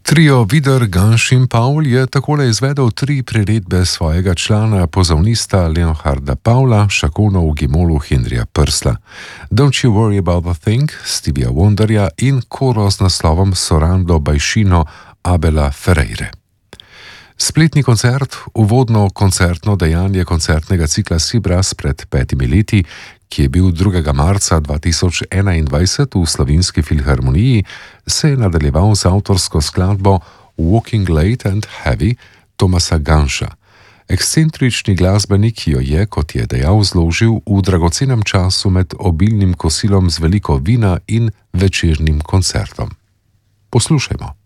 Trio Vidar Ganšin Paul je takole izvedel 3 priredbe svojega člana pozavnista Leonharda Paula, šakonov Gimolu Henrija Prsla. Don't You Worry About a Thing, Stevija Wonderja in koro z naslovom Sorando Bajšino Abela Ferreire. Spletni koncert, uvodno koncertno dejanje koncertnega cikla Sibras pred 5 leti, ki je bil 2. marca 2021 v Slovenski filharmoniji, se je nadaljeval z avtorsko skladbo Walking Late and Heavy Tomasa Ganša. Ekscentrični glasbenik jo je, kot je dejal, zložil v dragocenem času med obilnim kosilom z veliko vina in večernim koncertom. Poslušajmo.